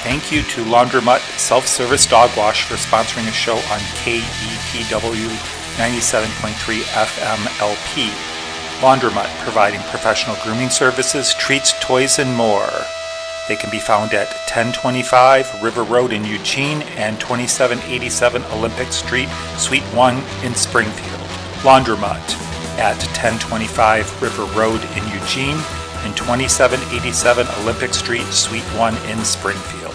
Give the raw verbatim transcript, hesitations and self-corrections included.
Thank you to Laundromat Self-Service Dog Wash for sponsoring a show on K E P W ninety-seven point three F M L P. Laundromat, providing professional grooming services, treats, toys, and more. They can be found at ten twenty-five River Road in Eugene and twenty-seven eighty-seven Olympic Street, Suite one in Springfield. Laundromat at ten twenty-five River Road in Eugene and twenty-seven eighty-seven Olympic Street, Suite one in Springfield.